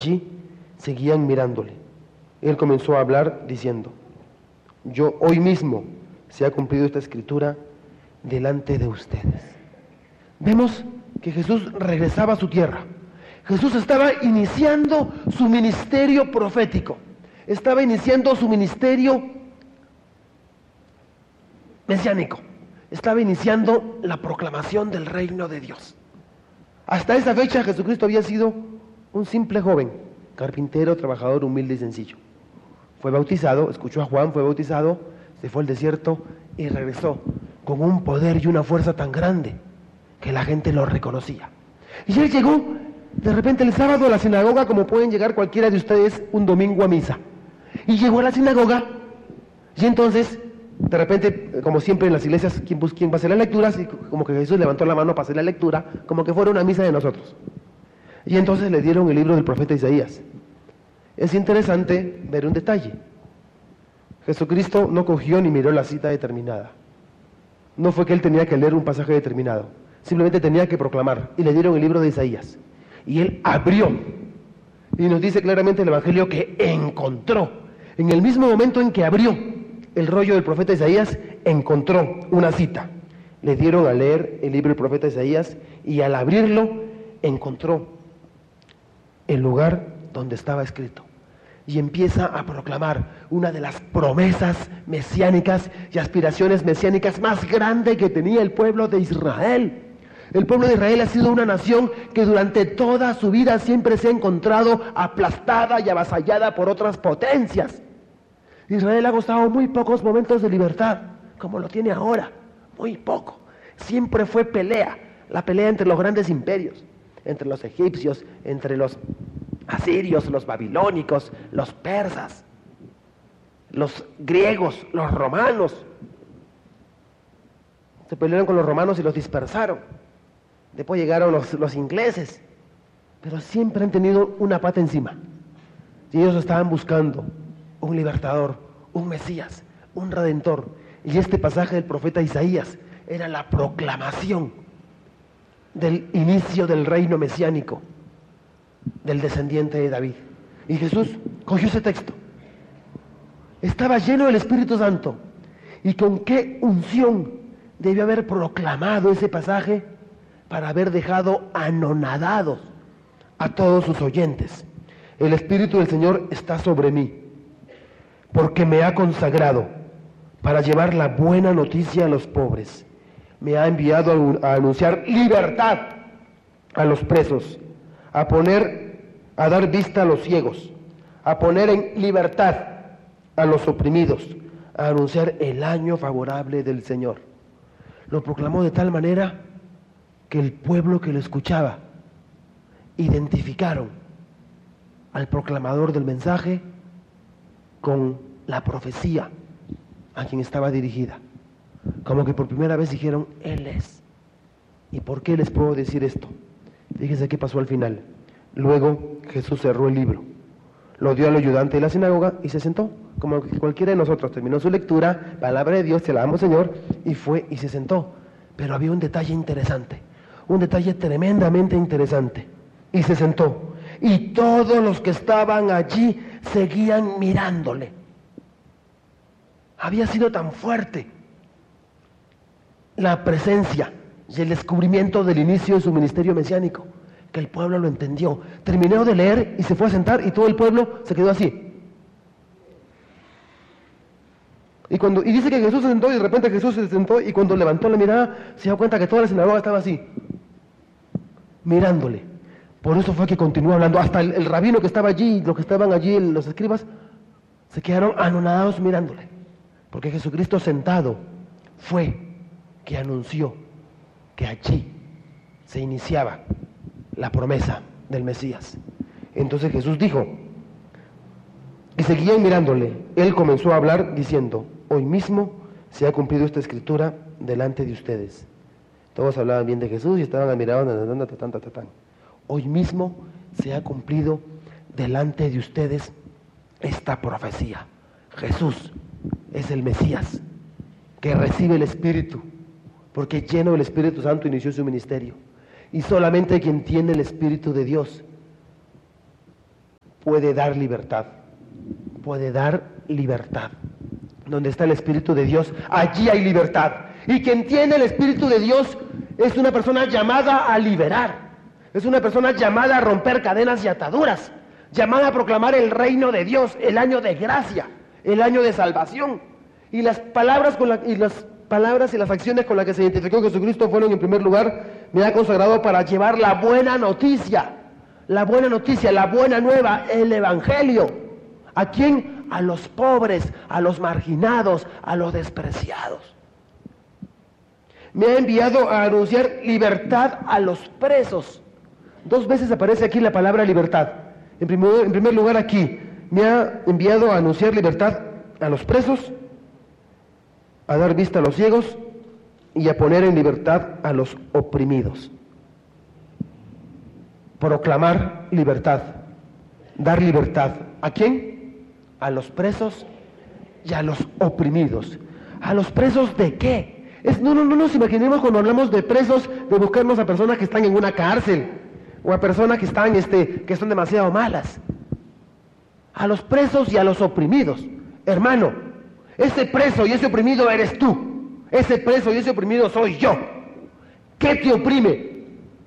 allí seguían mirándole. Él comenzó a hablar diciendo: hoy mismo se ha cumplido esta escritura delante de ustedes. Vemos que Jesús regresaba a su tierra. Jesús estaba iniciando su ministerio profético, estaba iniciando su ministerio mesiánico, estaba iniciando la proclamación del reino de Dios. Hasta esa fecha Jesucristo había sido un simple joven, carpintero, trabajador, humilde y sencillo. Fue bautizado, escuchó a Juan, fue bautizado, se fue al desierto y regresó con un poder y una fuerza tan grande que la gente lo reconocía. Y él llegó de repente el sábado a la sinagoga, como pueden llegar cualquiera de ustedes un domingo a misa. Y llegó a la sinagoga y entonces, de repente, como siempre en las iglesias, ¿quién va a hacer las lecturas? Y como que Jesús levantó la mano para hacer la lectura, como que fuera una misa de nosotros. Y entonces le dieron el libro del profeta Isaías. Es interesante ver un detalle. Jesucristo no cogió ni miró la cita determinada. No fue que él tenía que leer un pasaje determinado, simplemente tenía que proclamar, y le dieron el libro de Isaías. Y él abrió, y nos dice claramente el Evangelio que encontró, en el mismo momento en que abrió el rollo del profeta Isaías, encontró una cita. Le dieron a leer el libro del profeta Isaías, y al abrirlo, encontró el lugar donde estaba escrito. Y empieza a proclamar una de las promesas mesiánicas y aspiraciones mesiánicas más grandes que tenía el pueblo de Israel. El pueblo de Israel ha sido una nación que durante toda su vida siempre se ha encontrado aplastada y avasallada por otras potencias. Israel ha gozado muy pocos momentos de libertad, como lo tiene ahora, muy poco. Siempre fue pelea, la pelea entre los grandes imperios, entre los egipcios, entre los asirios, los babilónicos, los persas, los griegos, los romanos. Se pelearon con los romanos y los dispersaron. Después llegaron los ingleses, pero siempre han tenido una pata encima. Y ellos estaban buscando un libertador, un Mesías, un redentor. Y este pasaje del profeta Isaías era la proclamación del inicio del reino mesiánico, del descendiente de David. Y Jesús cogió ese texto. Estaba lleno del Espíritu Santo. Y con qué unción debió haber proclamado ese pasaje para haber dejado anonadados a todos sus oyentes. El Espíritu del Señor está sobre mí, porque me ha consagrado para llevar la buena noticia a los pobres. Me ha enviado a anunciar libertad a los presos, a dar vista a los ciegos, a poner en libertad a los oprimidos, a anunciar el año favorable del Señor. Lo proclamó de tal manera que el pueblo que lo escuchaba identificaron al proclamador del mensaje con la profecía a quien estaba dirigida. Como que por primera vez dijeron: Él es. ¿Y por qué les puedo decir esto? Fíjense qué pasó al final. Luego Jesús cerró el libro, lo dio al ayudante de la sinagoga y se sentó, como que cualquiera de nosotros terminó su lectura, palabra de Dios, te la damos, Señor, y fue y se sentó. Pero había un detalle interesante, un detalle tremendamente interesante. Y se sentó, y todos los que estaban allí seguían mirándole. Había sido tan fuerte la presencia y el descubrimiento del inicio de su ministerio mesiánico que el pueblo lo entendió. Terminó de leer y se fue a sentar y todo el pueblo se quedó así. Y dice que Jesús se sentó y de repente Jesús se sentó y cuando levantó la mirada se dio cuenta que toda la sinagoga estaba así, mirándole. Por eso fue que continuó hablando. Hasta el rabino que estaba allí, los que estaban allí, los escribas, se quedaron anonadados mirándole. Porque Jesucristo sentado fue que anunció que allí se iniciaba la promesa del Mesías. Entonces Jesús dijo, y seguían mirándole. Él comenzó a hablar diciendo: hoy mismo se ha cumplido esta escritura delante de ustedes. Todos hablaban bien de Jesús y estaban admirados. Hoy mismo se ha cumplido delante de ustedes esta profecía. Jesús es el Mesías que recibe el Espíritu, porque lleno del Espíritu Santo inició su ministerio. Y solamente quien tiene el Espíritu de Dios puede dar libertad. Puede dar libertad. Donde está el Espíritu de Dios, allí hay libertad. Y quien tiene el Espíritu de Dios es una persona llamada a liberar. Es una persona llamada a romper cadenas y ataduras. Llamada a proclamar el reino de Dios, el año de gracia, el año de salvación. Y las palabras y las acciones con las que se identificó Jesucristo fueron, en primer lugar, me ha consagrado para llevar la buena noticia, la buena nueva, el evangelio. ¿A quién? A los pobres, a los marginados, a los despreciados. Me ha enviado a anunciar libertad a los presos. 2 veces aparece aquí la palabra libertad. En primer lugar aquí, me ha enviado a anunciar libertad a los presos, a dar vista a los ciegos y a poner en libertad a los oprimidos. Proclamar libertad, dar libertad. ¿A quién? A los presos y a los oprimidos. ¿A los presos de qué? No nos imaginemos cuando hablamos de presos, de buscarnos a personas que están en una cárcel o a personas que están, que son demasiado malas. A los presos y a los oprimidos. Hermano, ese preso y ese oprimido eres tú. Ese preso y ese oprimido soy yo. ¿Qué te oprime?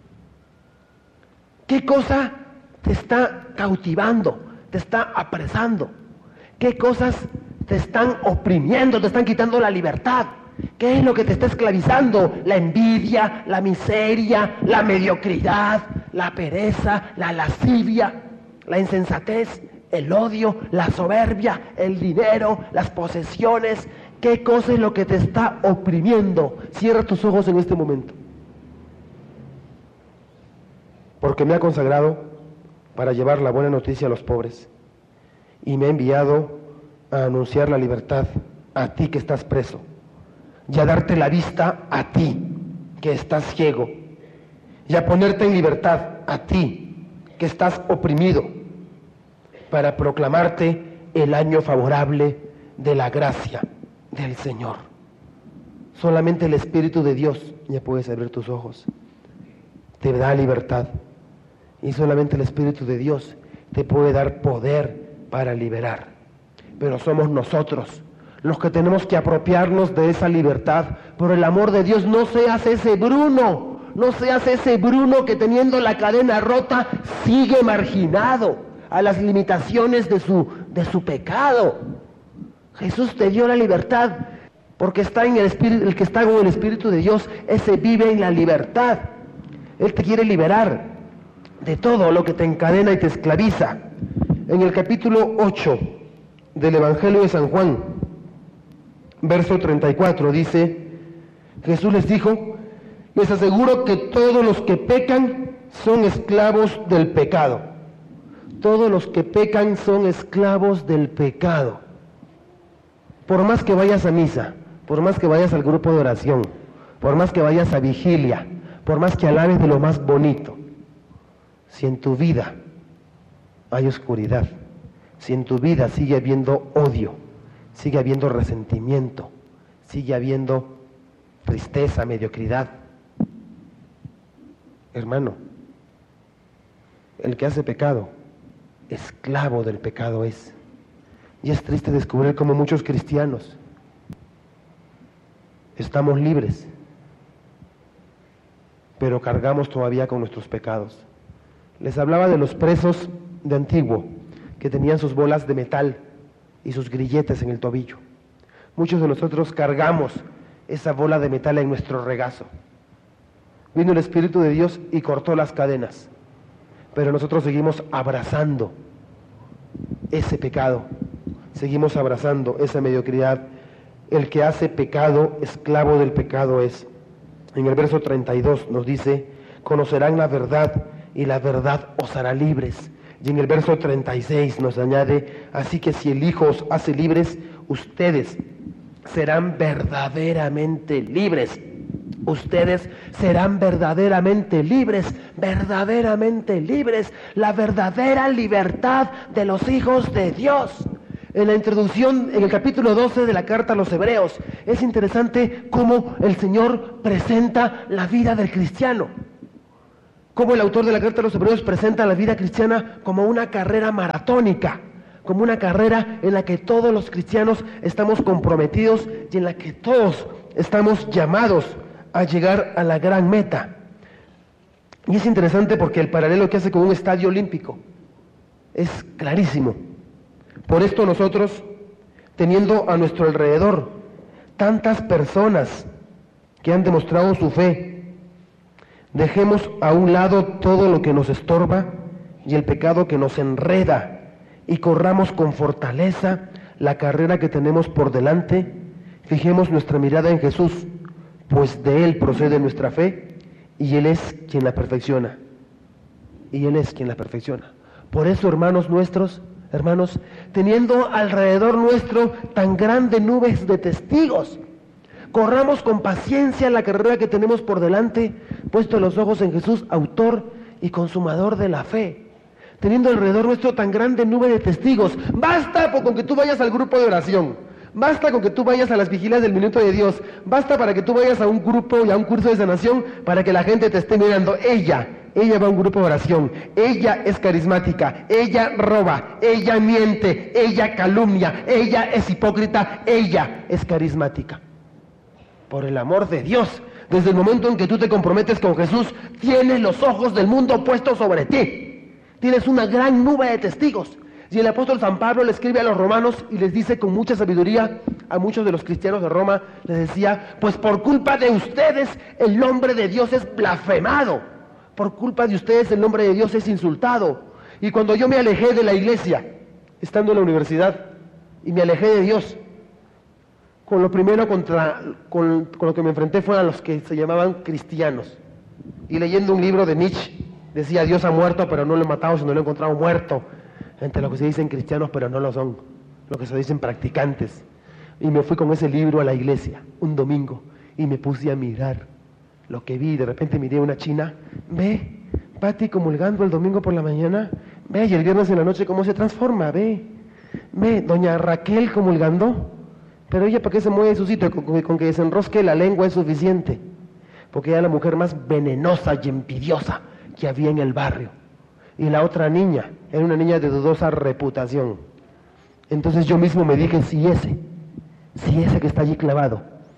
¿Qué cosa te está cautivando? ¿Te está apresando? ¿Qué cosas te están oprimiendo? ¿Te están quitando la libertad? ¿Qué es lo que te está esclavizando? La envidia, la miseria, la mediocridad, la pereza, la lascivia, la insensatez, el odio, la soberbia, el dinero, las posesiones. ¿Qué cosa es lo que te está oprimiendo? Cierra tus ojos en este momento. Porque me ha consagrado para llevar la buena noticia a los pobres y me ha enviado a anunciar la libertad a ti que estás preso y a darte la vista a ti que estás ciego y a ponerte en libertad a ti que estás oprimido, para proclamarte el año favorable de la gracia del Señor. Solamente el Espíritu de Dios, ya puedes abrir tus ojos, te da libertad. Y solamente el Espíritu de Dios te puede dar poder para liberar. Pero somos nosotros los que tenemos que apropiarnos de esa libertad. Por el amor de Dios, no seas ese Bruno. No seas ese Bruno que teniendo la cadena rota sigue marginado a las limitaciones de su pecado. Jesús te dio la libertad porque está en el Espíritu. El que está con el Espíritu de Dios, ese vive en la libertad. Él te quiere liberar de todo lo que te encadena y te esclaviza. En el capítulo 8 del Evangelio de San Juan, verso 34, dice, Jesús les dijo, les aseguro que todos los que pecan son esclavos del pecado. Todos los que pecan son esclavos del pecado. Por más que vayas a misa, por más que vayas al grupo de oración, por más que vayas a vigilia, por más que alabes de lo más bonito, si en tu vida hay oscuridad, si en tu vida sigue habiendo odio, sigue habiendo resentimiento, sigue habiendo tristeza, mediocridad, hermano, el que hace pecado, esclavo del pecado es. Y es triste descubrir cómo muchos cristianos estamos libres, pero cargamos todavía con nuestros pecados. Les hablaba de los presos de antiguo, que tenían sus bolas de metal y sus grilletes en el tobillo. Muchos de nosotros cargamos esa bola de metal en nuestro regazo. Vino el Espíritu de Dios y cortó las cadenas, pero nosotros seguimos abrazando ese pecado, seguimos abrazando esa mediocridad. El que hace pecado, esclavo del pecado es. En el verso 32 nos dice, conocerán la verdad y la verdad os hará libres. Y en el verso 36 nos añade, así que si el Hijo os hace libres, ustedes serán verdaderamente libres. Ustedes serán verdaderamente libres, la verdadera libertad de los hijos de Dios. En la introducción, en el capítulo 12 de la carta a los Hebreos, es interesante cómo el Señor presenta la vida del cristiano. Cómo el autor de la carta a los Hebreos presenta la vida cristiana como una carrera maratónica, como una carrera en la que todos los cristianos estamos comprometidos y en la que todos estamos llamados a llegar a la gran meta. Y es interesante porque el paralelo que hace con un estadio olímpico es clarísimo. Por esto nosotros, teniendo a nuestro alrededor tantas personas que han demostrado su fe, dejemos a un lado todo lo que nos estorba y el pecado que nos enreda y corramos con fortaleza la carrera que tenemos por delante. Fijemos nuestra mirada en Jesús, pues de Él procede nuestra fe y Él es quien la perfecciona. Y Él es quien la perfecciona. Por eso, hermanos, teniendo alrededor nuestro tan grandes nubes de testigos, corramos con paciencia la carrera que tenemos por delante, puesto los ojos en Jesús, autor y consumador de la fe. Teniendo alrededor nuestro tan grande nube de testigos, basta con que tú vayas al grupo de oración, basta con que tú vayas a las vigilias del minuto de Dios, basta para que tú vayas a un grupo y a un curso de sanación para que la gente te esté mirando. Ella va a un grupo de oración, ella es carismática, ella roba, ella miente, ella calumnia, ella es hipócrita, ella es carismática. Por el amor de Dios, desde el momento en que tú te comprometes con Jesús, tienes los ojos del mundo puestos sobre ti. Tienes una gran nube de testigos. Y el apóstol San Pablo le escribe a los romanos y les dice con mucha sabiduría a muchos de los cristianos de Roma, les decía, pues por culpa de ustedes el nombre de Dios es blasfemado. Por culpa de ustedes el nombre de Dios es insultado. Y cuando yo me alejé de la iglesia, estando en la universidad, y me alejé de Dios, con lo primero con lo que me enfrenté fue a los que se llamaban cristianos. Y leyendo un libro de Nietzsche, decía, Dios ha muerto, pero no lo he matado, sino lo he encontrado muerto. Entre los que se dicen cristianos, pero no lo son, los que se dicen practicantes. Y me fui con ese libro a la iglesia, un domingo, y me puse a mirar lo que vi. De repente miré a una china, ve, Pati comulgando el domingo por la mañana, ve, y el viernes en la noche cómo se transforma, ve, doña Raquel comulgando, pero ella para qué se mueve de su sitio, con que desenrosque la lengua es suficiente, porque ella era la mujer más venenosa y envidiosa que había en el barrio. Y la otra niña era una niña de dudosa reputación. Entonces yo mismo me dije, si ese que está allí clavado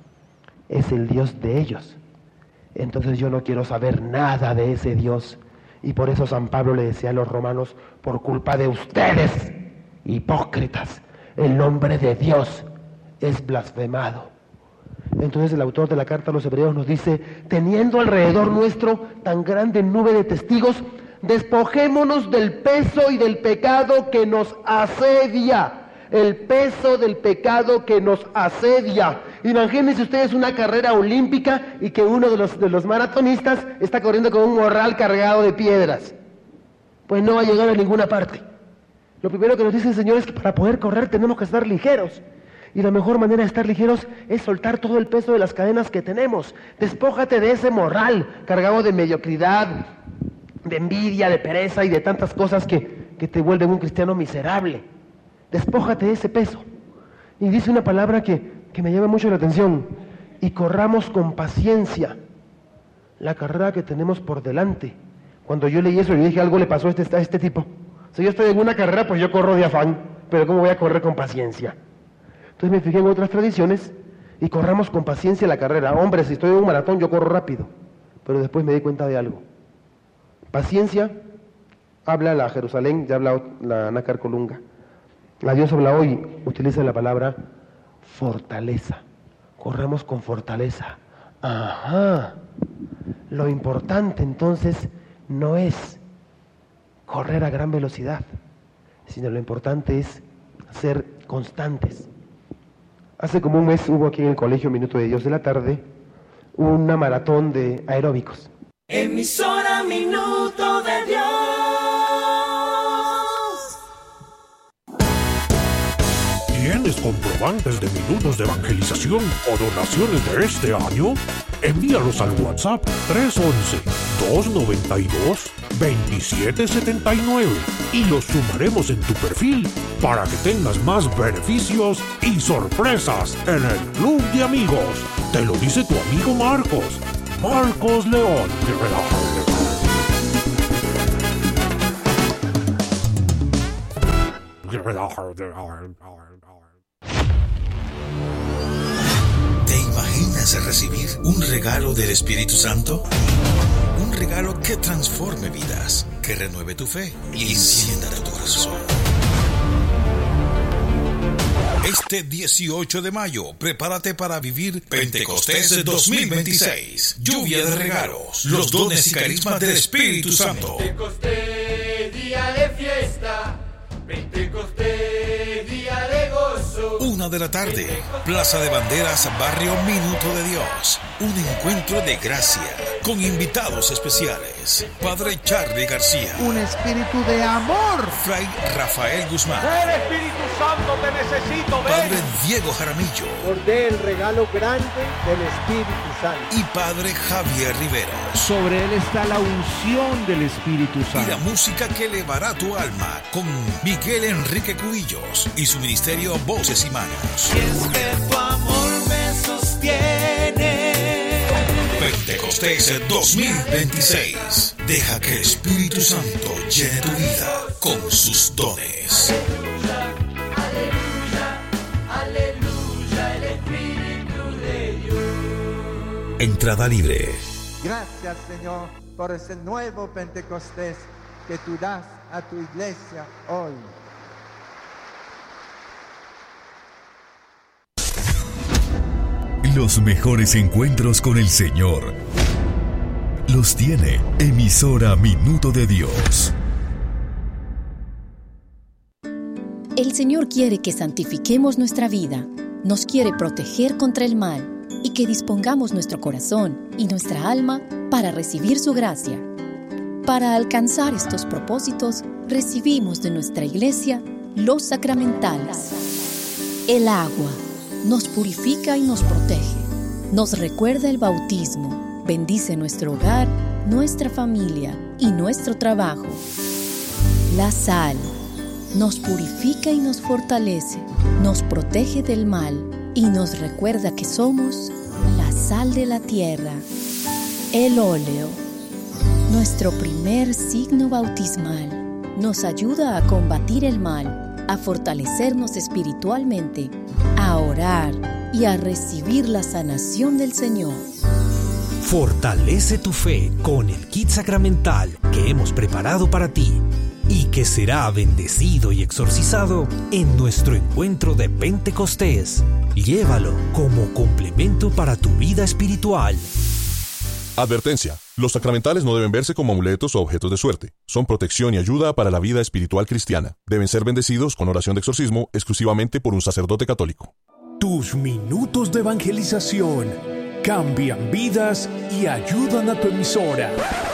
es el Dios de ellos, entonces yo no quiero saber nada de ese Dios. Y por eso San Pablo le decía a los romanos, por culpa de ustedes, hipócritas, el nombre de Dios es blasfemado. Entonces el autor de la carta a los Hebreos nos dice, teniendo alrededor nuestro tan grande nube de testigos, despojémonos del peso y del pecado que nos asedia. El peso del pecado que nos asedia. Imagínense ustedes una carrera olímpica y que uno de los maratonistas está corriendo con un morral cargado de piedras. Pues no va a llegar a ninguna parte. Lo primero que nos dice el Señor es que para poder correr tenemos que estar ligeros. Y la mejor manera de estar ligeros es soltar todo el peso de las cadenas que tenemos. Despójate de ese morral cargado de mediocridad, de envidia, de pereza y de tantas cosas que te vuelven un cristiano miserable. Despójate de ese peso. Y dice una palabra que me llama mucho la atención. Y corramos con paciencia la carrera que tenemos por delante. Cuando yo leí eso, yo dije, algo le pasó a este tipo. Si yo estoy en una carrera, pues yo corro de afán, pero ¿cómo voy a correr con paciencia? Entonces me fijé en otras tradiciones y corramos con paciencia la carrera. Hombre, si estoy en un maratón, yo corro rápido. Pero después me di cuenta de algo. Paciencia, habla la Jerusalén, ya habla la Nácar Colunga. La Dios habla hoy, utiliza la palabra fortaleza. Corramos con fortaleza. Ajá. Lo importante entonces no es correr a gran velocidad, sino lo importante es ser constantes. Hace como un mes hubo aquí en el colegio Minuto de Dios de la tarde una maratón de aeróbicos. Emisora Minuto de Dios. ¿Tienes comprobantes de minutos de evangelización o donaciones de este año? Envíalos al WhatsApp 311-292-2779 y los sumaremos en tu perfil para que tengas más beneficios y sorpresas en el Club de Amigos. Te lo dice tu amigo Marcos León de Relaja. ¿Te imaginas recibir un regalo del Espíritu Santo? Un regalo que transforme vidas, que renueve tu fe y encienda tu corazón. Este 18 de mayo, prepárate para vivir Pentecostés 2026. Lluvia de regalos, los dones y carismas del Espíritu Santo. Pentecostés, día de fiesta. Pentecostés, día de gozo. 1 de la tarde, Plaza de Banderas, Barrio Minuto de Dios. Un encuentro de gracia con invitados especiales. Padre Charlie García. Un espíritu de amor. Fray Rafael Guzmán. ¡El Espíritu Santo te necesito! ¡Ven! Padre Diego Jaramillo. Bordé el regalo grande del Espíritu Santo. Y Padre Javier Rivero. Sobre él está la unción del Espíritu Santo. Y la música que elevará tu alma con Miguel Enrique Cubillos y su ministerio Voces y Manos. Y es que tu amor me sostiene. Pentecostés 2026. Deja que el Espíritu Santo llene tu vida con sus dones. Aleluya, aleluya, el Espíritu de Dios. Entrada libre. Gracias, Señor, por ese nuevo Pentecostés que tú das a tu iglesia hoy. Los mejores encuentros con el Señor los tiene Emisora Minuto de Dios. El Señor quiere que santifiquemos nuestra vida, nos quiere proteger contra el mal y que dispongamos nuestro corazón y nuestra alma para recibir su gracia. Para alcanzar estos propósitos, recibimos de nuestra iglesia los sacramentales. El agua nos purifica y nos protege, nos recuerda el bautismo, bendice nuestro hogar, nuestra familia y nuestro trabajo. La sal nos purifica y nos fortalece, nos protege del mal y nos recuerda que somos la sal de la tierra. El óleo, nuestro primer signo bautismal, nos ayuda a combatir el mal, a fortalecernos espiritualmente, a orar y a recibir la sanación del Señor. Fortalece tu fe con el kit sacramental que hemos preparado para ti y que será bendecido y exorcizado en nuestro encuentro de Pentecostés. Llévalo como complemento para tu vida espiritual. Advertencia. Los sacramentales no deben verse como amuletos o objetos de suerte. Son protección y ayuda para la vida espiritual cristiana. Deben ser bendecidos con oración de exorcismo exclusivamente por un sacerdote católico. Tus minutos de evangelización cambian vidas y ayudan a tu emisora.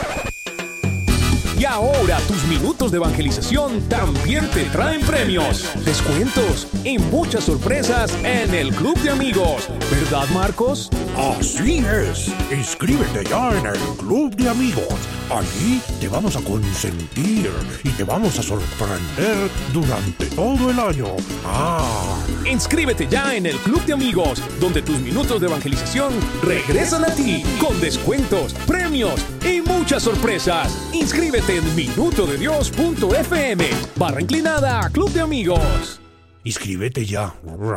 Y ahora tus minutos de evangelización también te traen premios, descuentos y muchas sorpresas en el Club de Amigos. ¿Verdad, Marcos? Así es. Inscríbete ya en el Club de Amigos. Allí te vamos a consentir y te vamos a sorprender durante todo el año. Inscríbete ya en el Club de Amigos, donde tus minutos de evangelización regresan a ti con descuentos, premios y muchas sorpresas. Inscríbete en minutodedios.fm /inclinada Club de Amigos. Inscríbete ya.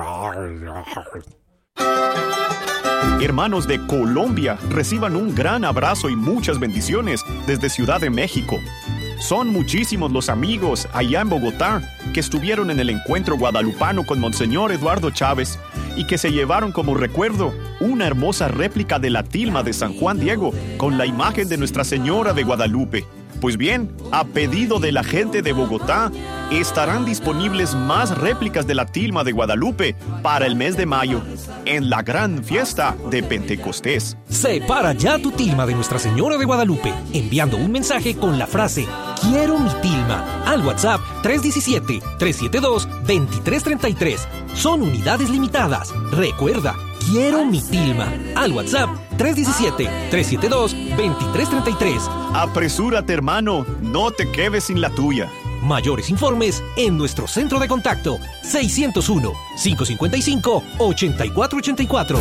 Hermanos de Colombia, reciban un gran abrazo y muchas bendiciones desde Ciudad de México. Son muchísimos los amigos allá en Bogotá que estuvieron en el encuentro guadalupano con Monseñor Eduardo Chávez y que se llevaron como recuerdo una hermosa réplica de la tilma de San Juan Diego con la imagen de Nuestra Señora de Guadalupe. Pues bien, a pedido de la gente de Bogotá, estarán disponibles más réplicas de la tilma de Guadalupe para el mes de mayo, en la gran fiesta de Pentecostés. Separa ya tu tilma de Nuestra Señora de Guadalupe, enviando un mensaje con la frase "Quiero mi tilma" al WhatsApp 317-372-2333. Son unidades limitadas. Recuerda, "Quiero mi tilma" al WhatsApp 317-372-2333. Apresúrate, hermano, no te quedes sin la tuya. Mayores informes en nuestro centro de contacto 601-555-8484.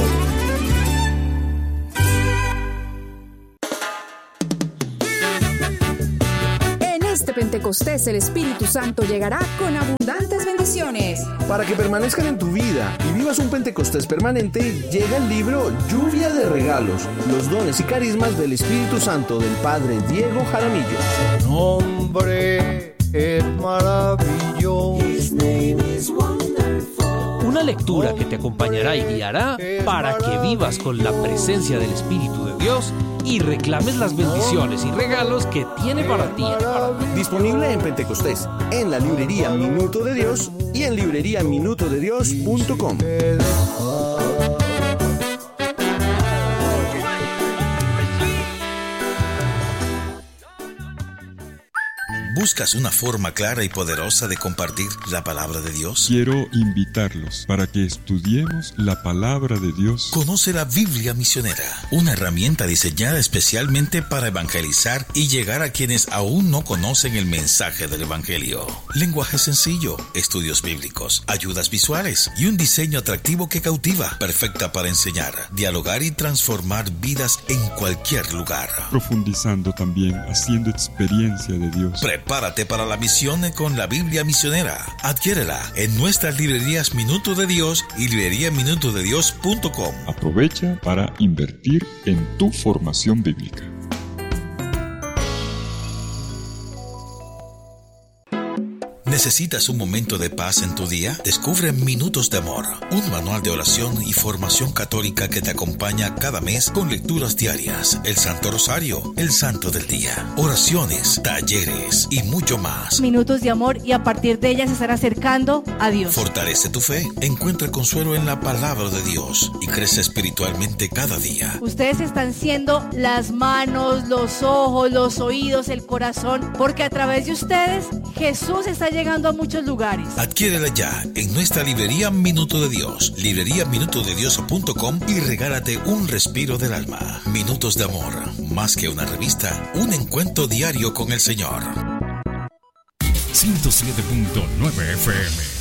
En este Pentecostés el Espíritu Santo llegará con abundantes bendiciones. bendiciones. Para que permanezcan en tu vida y vivas un Pentecostés permanente, llega el libro Lluvia de Regalos, los dones y carismas del Espíritu Santo del Padre Diego Jaramillo. Su nombre es maravilloso. Una lectura que te acompañará y guiará para que vivas con la presencia del Espíritu de Dios y reclames las bendiciones y regalos que tiene para ti. Disponible en Pentecostés, en la librería Minuto de Dios y en libreriaminutodedios.com. ¿Buscas una forma clara y poderosa de compartir la palabra de Dios? Quiero invitarlos para que estudiemos la palabra de Dios. Conoce la Biblia Misionera, una herramienta diseñada especialmente para evangelizar y llegar a quienes aún no conocen el mensaje del Evangelio. Lenguaje sencillo, estudios bíblicos, ayudas visuales y un diseño atractivo que cautiva, perfecta para enseñar, dialogar y transformar vidas en cualquier lugar. Profundizando también, haciendo experiencia de Dios. Prepárate para la misión con la Biblia Misionera. Adquiérela en nuestras librerías Minuto de Dios y libreriaminutodedios.com. Aprovecha para invertir en tu formación bíblica. ¿Necesitas un momento de paz en tu día? Descubre Minutos de Amor, un manual de oración y formación católica que te acompaña cada mes con lecturas diarias, el Santo Rosario, el Santo del Día, oraciones, talleres y mucho más. Minutos de amor, y a partir de ellas se estará acercando a Dios. Fortalece tu fe, encuentra consuelo en la palabra de Dios y crece espiritualmente cada día. Ustedes están siendo las manos, los ojos, los oídos, el corazón, porque a través de ustedes Jesús está llegando a muchos lugares. Adquiérela ya en nuestra librería Minuto de Dios, libreriaminutodedios.com, y regálate un respiro del alma. Minutos de Amor, más que una revista, un encuentro diario con el Señor. 107.9 FM.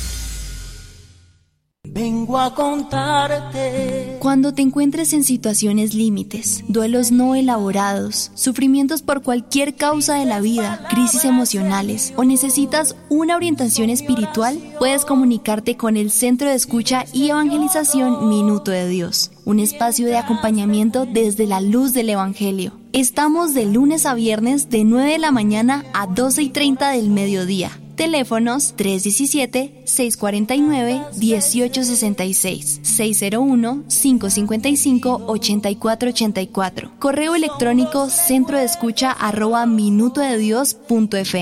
Vengo a contarte. Cuando te encuentres en situaciones límites, duelos no elaborados, sufrimientos por cualquier causa de la vida, crisis emocionales o necesitas una orientación espiritual, puedes comunicarte con el Centro de Escucha y Evangelización Minuto de Dios, un espacio de acompañamiento desde la luz del Evangelio. Estamos de lunes a viernes de 9 de la mañana a 12:30 del mediodía. Teléfonos 317-649-1866, 601-555-8484. Correo electrónico centrodescucha@minutodedios.fm.